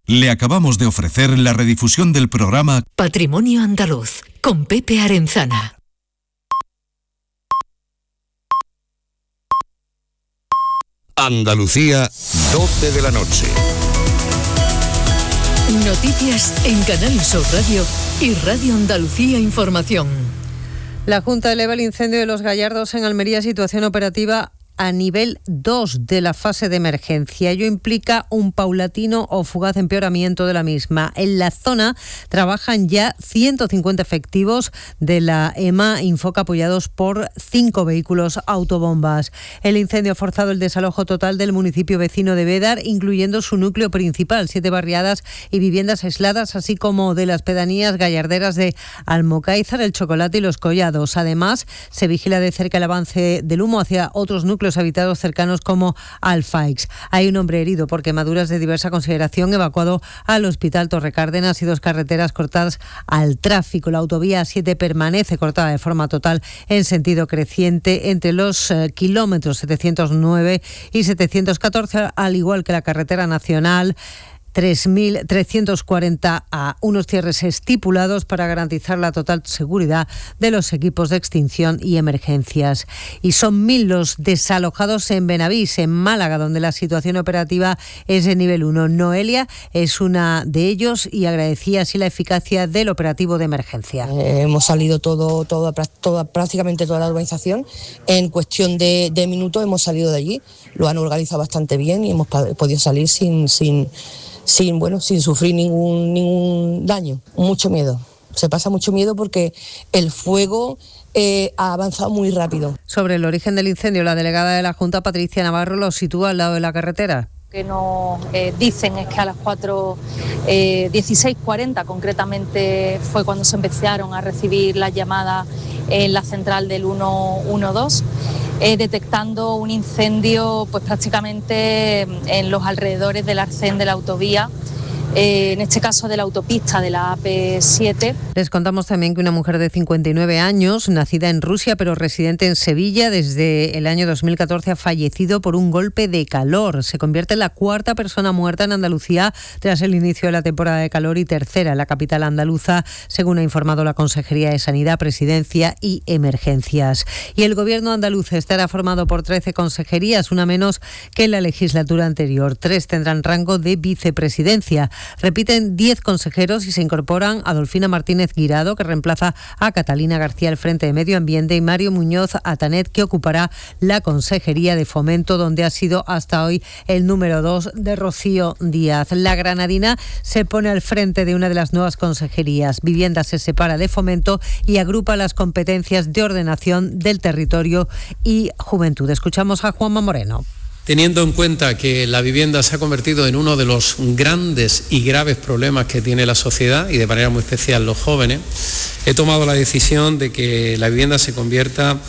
Le acabamos de ofrecer la redifusión del programa Patrimonio Andaluz, con Pepe Arenzana. Andalucía, 12 de la noche. Noticias en Canal Sur Radio y Radio Andalucía Información. La Junta eleva el incendio de Los Gallardos en Almería, situación operativa a nivel 2 de la fase de emergencia. Ello implica un paulatino o fugaz empeoramiento de la misma. En la zona trabajan ya 150 efectivos de la EMA Infoca, apoyados por 5 vehículos autobombas. El incendio ha forzado el desalojo total del municipio vecino de Bédar, incluyendo su núcleo principal, 7 barriadas y viviendas aisladas, así como de las pedanías gallarderas de Almocáizar, El Chocolate y Los Collados. Además, se vigila de cerca el avance del humo hacia otros núcleos habitados cercanos como Alfaix. Hay un hombre herido por quemaduras de diversa consideración, evacuado al Hospital Torre Cárdenas, y 2 carreteras cortadas al tráfico. La autovía 7 permanece cortada de forma total en sentido creciente entre los kilómetros 709 y 714, al igual que la carretera nacional 3.340 a unos cierres estipulados para garantizar la total seguridad de los equipos de extinción y emergencias. Y son 1.000 los desalojados en Benavís, en Málaga, donde la situación operativa es de nivel 1. Noelia es una de ellos y agradecía así la eficacia del operativo de emergencia. Hemos salido prácticamente toda la urbanización. En cuestión de minutos hemos salido de allí. Lo han organizado bastante bien y hemos podido salir sin sufrir ningún daño. Mucho miedo. Se pasa mucho miedo porque el fuego ha avanzado muy rápido. Sobre el origen del incendio, la delegada de la Junta, Patricia Navarro, lo sitúa al lado de la carretera. Que nos dicen es que a las 16:40 concretamente fue cuando se empezaron a recibir las llamadas en la central del 112, detectando un incendio pues prácticamente en los alrededores del arcén de la autovía, en este caso de la autopista de la AP7. Les contamos también que una mujer de 59 años, nacida en Rusia pero residente en Sevilla desde el año 2014, ha fallecido por un golpe de calor. Se convierte en la 4ª persona muerta en Andalucía tras el inicio de la temporada de calor y 3ª en la capital andaluza, según ha informado la Consejería de Sanidad, Presidencia y Emergencias. Y el Gobierno andaluz estará formado por 13 consejerías, una menos que en la legislatura anterior. 3 tendrán rango de vicepresidencia. Repiten 10 consejeros y se incorporan Adolfina Martínez Guirado, que reemplaza a Catalina García al frente de Medio Ambiente, y Mario Muñoz Atanet, que ocupará la Consejería de Fomento, donde ha sido hasta hoy el número 2 de Rocío Díaz. La granadina se pone al frente de una de las nuevas consejerías. Vivienda se separa de Fomento y agrupa las competencias de ordenación del territorio y juventud. Escuchamos a Juanma Moreno. Teniendo en cuenta que la vivienda se ha convertido en uno de los grandes y graves problemas que tiene la sociedad, y de manera muy especial los jóvenes, he tomado la decisión de que la vivienda se convierta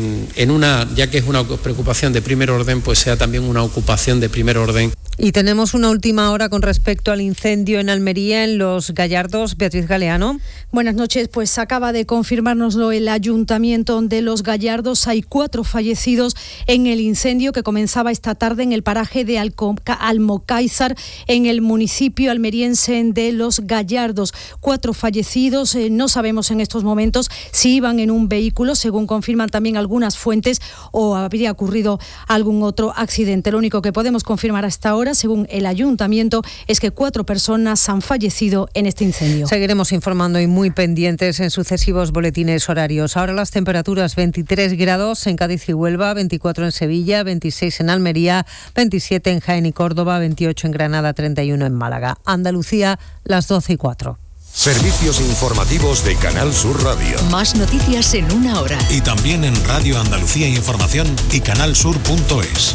en una, ya que es una preocupación de primer orden, pues sea también una ocupación de primer orden. Y tenemos una última hora con respecto al incendio en Almería, en Los Gallardos. Beatriz Galeano. Buenas noches. Pues acaba de confirmárnoslo el Ayuntamiento de Los Gallardos. Hay 4 fallecidos en el incendio que comenzaba esta tarde en el paraje de Almocáizar, en el municipio almeriense de Los Gallardos. 4 fallecidos. No sabemos en estos momentos si iban en un vehículo, según confirman también algunas fuentes, o habría ocurrido algún otro accidente. Lo único que podemos confirmar hasta ahora, según el Ayuntamiento, es que 4 personas han fallecido en este incendio. Seguiremos informando y muy pendientes en sucesivos boletines horarios. Ahora las temperaturas: 23 grados en Cádiz y Huelva, 24 en Sevilla, 26 en Almería, 27 en Jaén y Córdoba, 28 en Granada, 31 en Málaga. Andalucía, las 12:04. Servicios informativos de Canal Sur Radio. Más noticias en una hora. y también en Radio Andalucía Información y canalsur.es.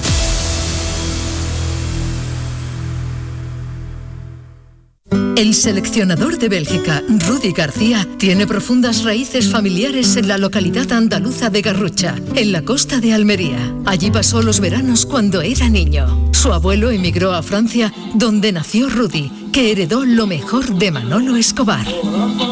El seleccionador de Bélgica, Rudy García, tiene profundas raíces familiares en la localidad andaluza de Garrucha, en la costa de Almería. Allí pasó los veranos cuando era niño. Su abuelo emigró a Francia, donde nació Rudy, que heredó lo mejor de Manolo Escobar.